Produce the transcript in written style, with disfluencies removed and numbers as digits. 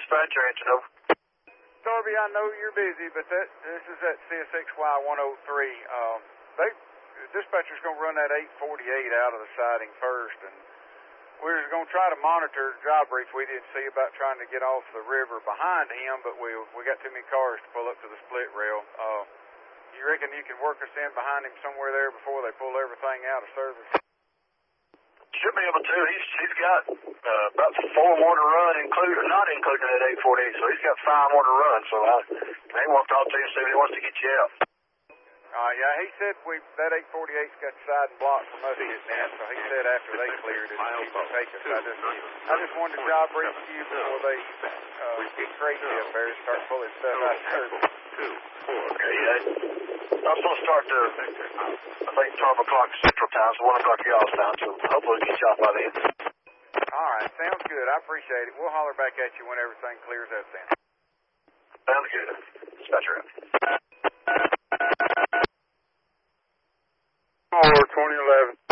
dispatcher, answer over. Darby, I know you're busy, but this is at CSXY 103. Dispatcher's going to run that 848 out of the siding first, and we're going to try to monitor the dry brief. We didn't see about trying to get off the river behind him, but we got too many cars to pull up to the split rail. You reckon you can work us in behind him somewhere there before they pull everything out of service? Should be able to. He's got about 4 more to run, not including that 848, so he's got 5 more to run. So I may want to talk to him and see if he wants to get you out. Yeah, he said that 848's got the siding blocked from us getting in, so he said after they cleared it, he would take us. I just wanted to job brief you before they get crazy up there and start pulling stuff out of service. Okay, yeah. I'm supposed to start I think 12 o'clock Central Time, so 1 o'clock y'all's time, so hopefully we'll get you out by then. All right, sounds good. I appreciate it. We'll holler back at you when everything clears up then. Sounds good. Dispatcher out. 2011.